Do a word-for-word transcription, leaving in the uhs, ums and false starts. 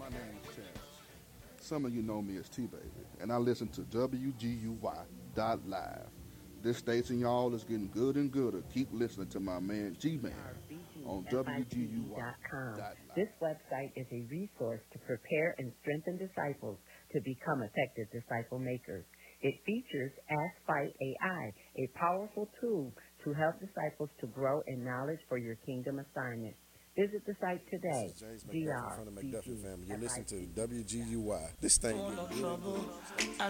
My name is Chance. Some of you know me as T-Baby, and I listen to W G U Y dot live. This station, y'all, is getting good and gooder. Keep listening to my man G-Man on W G U Y dot live. This website is a resource to prepare and strengthen disciples to become effective disciple makers. It features Ask Fight A I, a powerful tool to help disciples to grow in knowledge for your kingdom assignment. Visit the site today. This is James McDuffie from the McDuffie family. You're listening to W G U Y. This thing.